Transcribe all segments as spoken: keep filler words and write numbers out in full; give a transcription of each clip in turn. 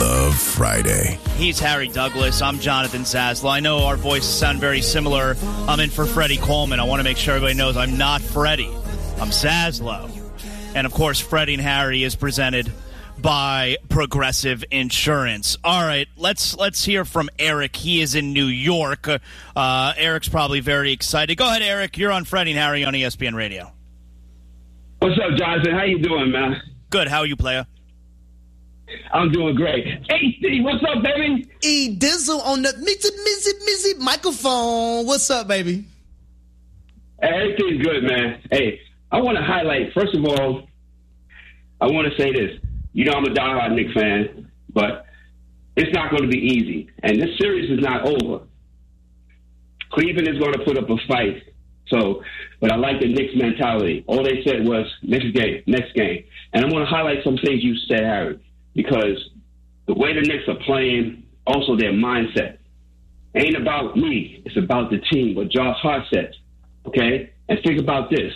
love Friday. He's Harry Douglas. I'm Jonathan Zaslow. I know our voices sound very similar. I'm in for Freddie Coleman. I want to make sure everybody knows I'm not Freddie. I'm Zaslow. And, of course, Freddie and Harry is presented by Progressive Insurance. All right, let's let's hear from Eric. He is in New York. Uh, Eric's probably very excited. Go ahead, Eric. You're on Freddie and Harry on E S P N Radio. What's up, Jonathan? How you doing, man? Good. How are you, player? I'm doing great. Hey, Steve, what's up, baby? E Dizzle on the mizzy, mizzy, mizzy microphone. What's up, baby? Hey, everything's good, man. Hey, I want to highlight, first of all, I want to say this. You know I'm a diehard Knicks fan, but it's not going to be easy. And this series is not over. Cleveland is going to put up a fight. So, but I like the Knicks mentality. All they said was, next game, next game. And I want to highlight some things you said, Harry, because the way the Knicks are playing, also their mindset. Ain't about me. It's about the team, what Josh Hart said. Okay? And think about this.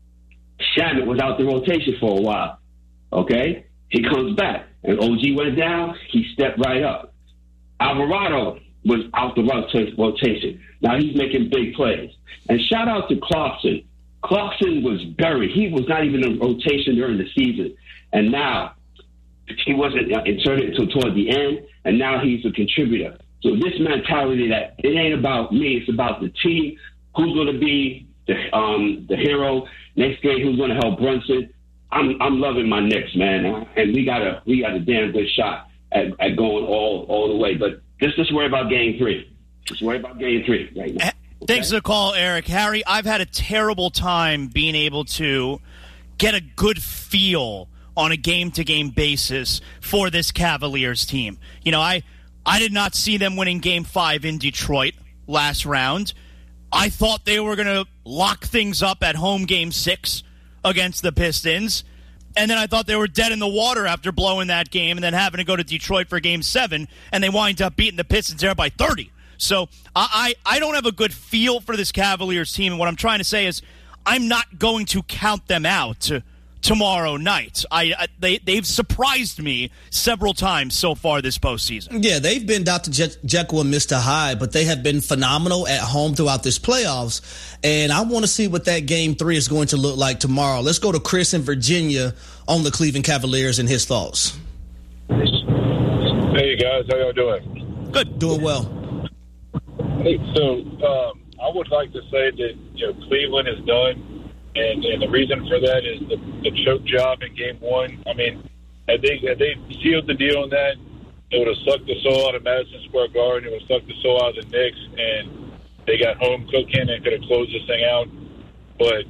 Shamit was out the rotation for a while. Okay? He comes back. And O G went down, he stepped right up. Alvarado was out the rotation. Now he's making big plays. And shout out to Clarkson. Clarkson was buried. He was not even in rotation during the season. And now he wasn't inserted until toward the end, and now he's a contributor. So this mentality that it ain't about me, it's about the team. Who's going to be the um, the hero next game? Who's going to help Brunson? I'm I'm loving my Knicks, man, and we got a we got a damn good shot at, at going all all the way. But just just worry about game three. Just worry about game three right now. Okay? Thanks for the call, Eric. Harry, I've had a terrible time being able to get a good feel on a game-to-game basis for this Cavaliers team. You know, I I did not see them winning Game five in Detroit last round. I thought they were going to lock things up at home Game six against the Pistons. And then I thought they were dead in the water after blowing that game and then having to go to Detroit for Game seven, and they wind up beating the Pistons there by thirty. So I, I, I don't have a good feel for this Cavaliers team, and what I'm trying to say is I'm not going to count them out tomorrow night. I, I they they've surprised me several times so far this postseason. Yeah, they've been Doctor Je- Jekyll and Mister Hyde, but they have been phenomenal at home throughout this playoffs. And I want to see what that game three is going to look like tomorrow. Let's go to Chris in Virginia on the Cleveland Cavaliers and his thoughts. Hey guys, how y'all doing? Good, doing well. Hey, so um, I would like to say that you know Cleveland is done. And, and the reason for that is the, the choke job in game one. I mean, had they, had they sealed the deal on that, it would have sucked the soul out of Madison Square Garden. It would have sucked the soul out of the Knicks. And they got home cooking and could have closed this thing out. But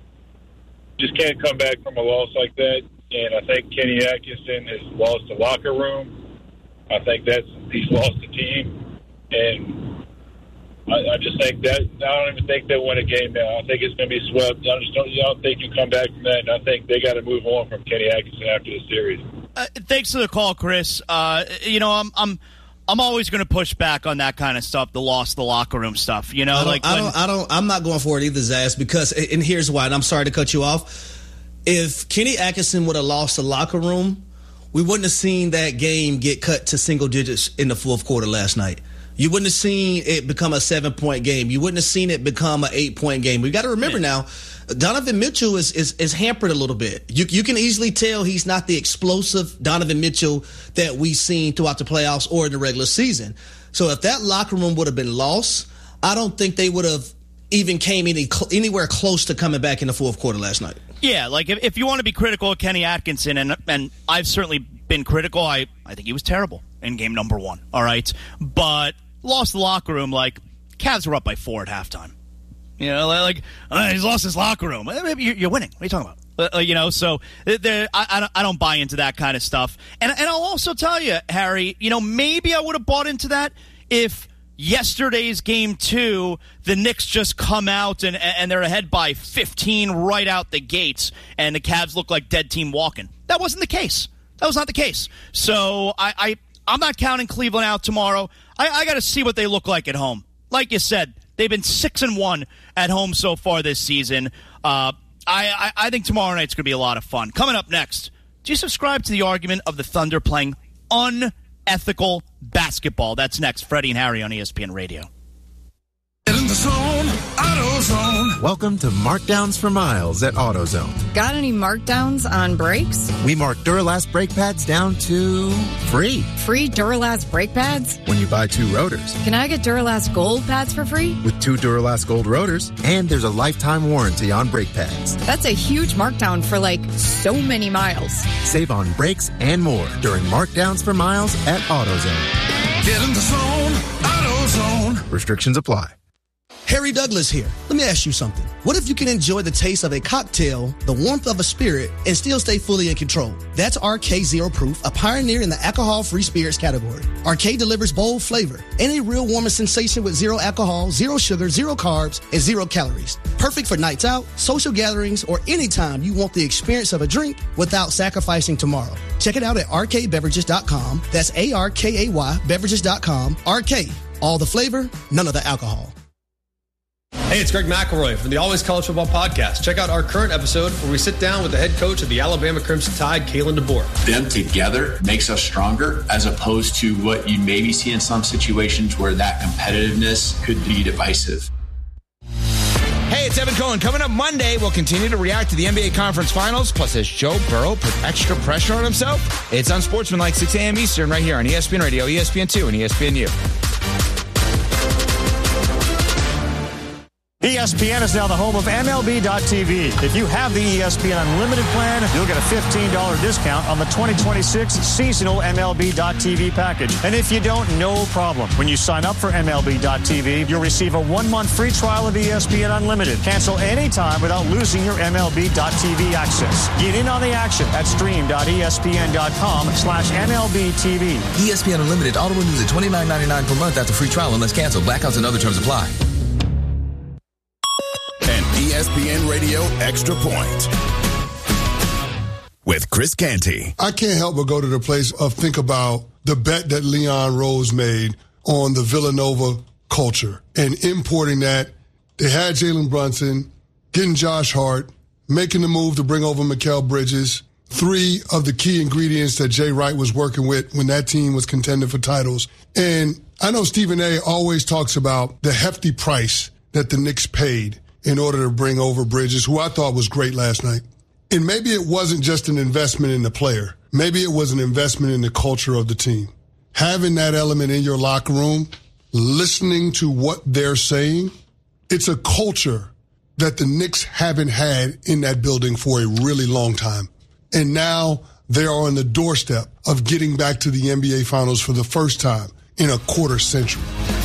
just can't come back from a loss like that. And I think Kenny Atkinson has lost the locker room. I think that's he's lost the team. And I, I just think that I don't even think they'll win a game now. I think it's going to be swept. I just don't, I don't think you come back from that. And I think they got to move on from Kenny Atkinson after the series. Uh, thanks for the call, Chris. Uh, you know, I'm I'm I'm always going to push back on that kind of stuff, the loss, the locker room stuff. You know, I like I when, don't, I don't, I'm not going for it either, Zaz, because and here's why. And I'm sorry to cut you off. If Kenny Atkinson would have lost the locker room, we wouldn't have seen that game get cut to single digits in the fourth quarter last night. You wouldn't have seen it become a seven-point game. You wouldn't have seen it become an eight-point game. We got to remember yeah. now, Donovan Mitchell is, is is hampered a little bit. You you can easily tell he's not the explosive Donovan Mitchell that we've seen throughout the playoffs or in the regular season. So if that locker room would have been lost, I don't think they would have even came any anywhere close to coming back in the fourth quarter last night. Yeah, like if, if you want to be critical of Kenny Atkinson, and and I've certainly been critical, I, I think he was terrible in game number one, all right? But lost the locker room, like, Cavs were up by four at halftime. You know, like, uh, he's lost his locker room. Maybe you're winning. What are you talking about? Uh, you know, so I, I, don't, I don't buy into that kind of stuff. And, and I'll also tell you, Harry, you know, maybe I would have bought into that if yesterday's game two, the Knicks just come out and, and they're ahead by fifteen right out the gates, and the Cavs look like dead team walking. That wasn't the case. That was not the case. So I, I, I'm not counting Cleveland out tomorrow. I, I got to see what they look like at home. Like you said, they've been six and one at home so far this season. Uh, I, I, I think tomorrow night's going to be a lot of fun. Coming up next, do you subscribe to the argument of the Thunder playing ethical basketball. That's next. Freddie and Harry on E S P N Radio. Get in the zone, AutoZone. Welcome to Markdowns for Miles at AutoZone. Got any markdowns on brakes? We mark Duralast brake pads down to free. Free Duralast brake pads? When you buy two rotors. Can I get Duralast Gold pads for free? With two Duralast Gold rotors, and there's a lifetime warranty on brake pads. That's a huge markdown for like so many miles. Save on brakes and more during Markdowns for Miles at AutoZone. Get in the zone, AutoZone. Restrictions apply. Harry Douglas here. Let me ask you something. What if you can enjoy the taste of a cocktail, the warmth of a spirit, and still stay fully in control? That's R K Zero Proof, a pioneer in the alcohol-free spirits category. R K delivers bold flavor and a real warming sensation with zero alcohol, zero sugar, zero carbs, and zero calories. Perfect for nights out, social gatherings, or anytime you want the experience of a drink without sacrificing tomorrow. Check it out at R K beverages dot com. That's A R K A Y beverages dot com. R K, all the flavor, none of the alcohol. Hey, it's Greg McElroy from the Always College Football Podcast. Check out our current episode where we sit down with the head coach of the Alabama Crimson Tide, Kalen DeBoer. Them together makes us stronger, as opposed to what you maybe see in some situations where that competitiveness could be divisive. Hey, it's Evan Cohen. Coming up Monday, we'll continue to react to the N B A Conference Finals. Plus, has Joe Burrow put extra pressure on himself? It's Unsportsmanlike, six a.m. Eastern, right here on E S P N Radio, E S P N two, and E S P N U. E S P N is now the home of M L B dot T V. If you have the E S P N Unlimited plan, you'll get a fifteen dollars discount on the twenty twenty-six seasonal M L B dot T V package. And if you don't, no problem. When you sign up for M L B dot T V, you'll receive a one-month free trial of E S P N Unlimited. Cancel anytime without losing your M L B dot T V access. Get in on the action at stream dot E S P N dot com slash M L B T V. E S P N Unlimited auto renews at twenty-nine ninety-nine per month after free trial unless canceled. Blackouts and other terms apply. E S P N Radio Extra Point with Chris Canty. I can't help but go to the place of think about the bet that Leon Rose made on the Villanova culture and importing that. They had Jalen Brunson, getting Josh Hart, making the move to bring over Mikal Bridges, three of the key ingredients that Jay Wright was working with when that team was contending for titles. And I know Stephen A. always talks about the hefty price that the Knicks paid in order to bring over Bridges, who I thought was great last night. And maybe it wasn't just an investment in the player. Maybe it was an investment in the culture of the team. Having that element in your locker room, listening to what they're saying, it's a culture that the Knicks haven't had in that building for a really long time. And now they are on the doorstep of getting back to the N B A Finals for the first time in a quarter century.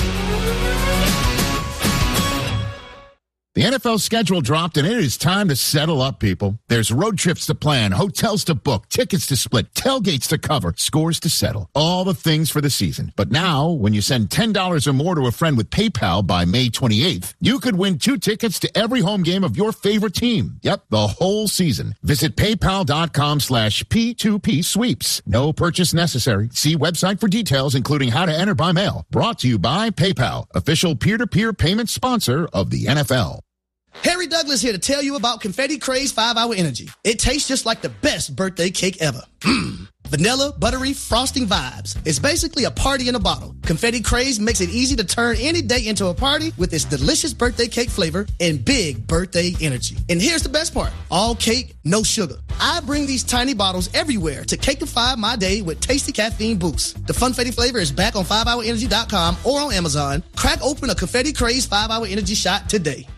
The N F L schedule dropped, and it is time to settle up, people. There's road trips to plan, hotels to book, tickets to split, tailgates to cover, scores to settle. All the things for the season. But now, when you send ten dollars or more to a friend with PayPal by May twenty-eighth, you could win two tickets to every home game of your favorite team. Yep, the whole season. Visit paypal.com slash P2P sweeps. No purchase necessary. See website for details, including how to enter by mail. Brought to you by PayPal, official peer-to-peer payment sponsor of the N F L. Harry Douglas here to tell you about Confetti Craze five hour Energy. It tastes just like the best birthday cake ever. Mmm. Vanilla, buttery, frosting vibes. It's basically a party in a bottle. Confetti Craze makes it easy to turn any day into a party with its delicious birthday cake flavor and big birthday energy. And here's the best part. All cake, no sugar. I bring these tiny bottles everywhere to cakeify my day with tasty caffeine boosts. The Funfetti flavor is back on five hour energy dot com or on Amazon. Crack open a Confetti Craze five hour Energy shot today.